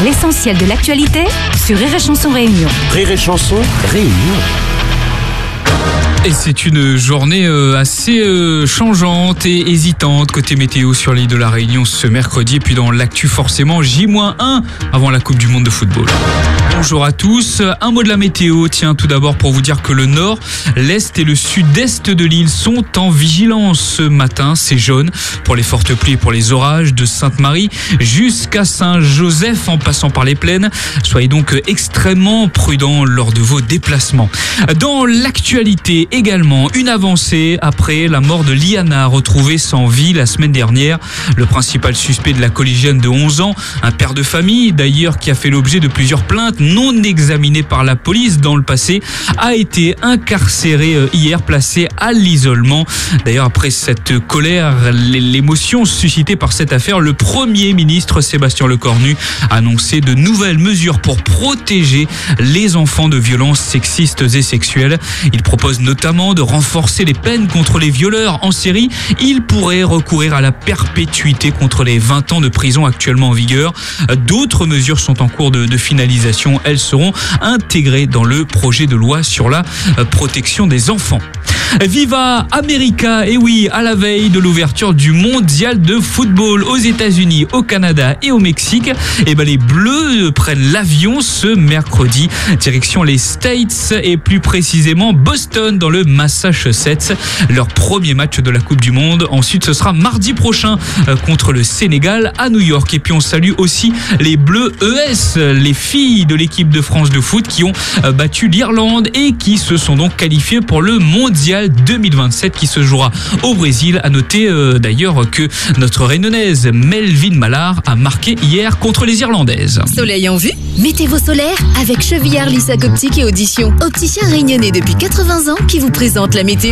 L'essentiel de l'actualité sur Rire et Chanson Réunion. Rire et Chanson Réunion. Et c'est une journée assez changeante et hésitante côté météo sur l'île de la Réunion ce mercredi. Et puis dans l'actu forcément J-1 avant la Coupe du Monde de football. Bonjour à tous. Un mot de la météo. Tiens, tout d'abord pour vous dire que le nord, l'est et le sud-est de l'île sont en vigilance ce matin. C'est jaune pour les fortes pluies et pour les orages de Sainte-Marie jusqu'à Saint-Joseph en passant par les plaines. Soyez donc extrêmement prudents lors de vos déplacements. Dans l'actualité également, une avancée après la mort de Liana retrouvée sans vie la semaine dernière. Le principal suspect de la collégienne de 11 ans, un père de famille d'ailleurs qui a fait l'objet de plusieurs plaintes non examinées par la police dans le passé, a été incarcéré hier, placé à l'isolement. D'ailleurs, après cette colère, l'émotion suscitée par cette affaire, le Premier ministre Sébastien Lecornu a annoncé de nouvelles mesures pour protéger les enfants de violences sexistes et sexuelles. Il propose notamment de renforcer les peines contre les violeurs en série. Il pourrait recourir à la perpétuité contre les 20 ans de prison actuellement en vigueur. D'autres mesures sont en cours de finalisation. Elles seront intégrées dans le projet de loi sur la protection des enfants. Viva America, et oui, à la veille de l'ouverture du mondial de football aux États-Unis, au Canada et au Mexique, les Bleus prennent l'avion ce mercredi, direction les States et plus précisément Boston dans le Massachusetts. Leur premier match de la Coupe du Monde. Ensuite, ce sera mardi prochain contre le Sénégal à New York. Et puis on salue aussi les Bleus ES, les filles de l'équipe de France de foot qui ont battu l'Irlande et qui se sont donc qualifiées pour le mondial 2027 qui se jouera au Brésil. À noter d'ailleurs que notre réunionnaise Melvin Mallard a marqué hier contre les Irlandaises. Soleil en vue, météo solaire avec Chevillard, Lissac Optique et Audition. Opticien réunionnais depuis 80 ans qui vous présente la météo.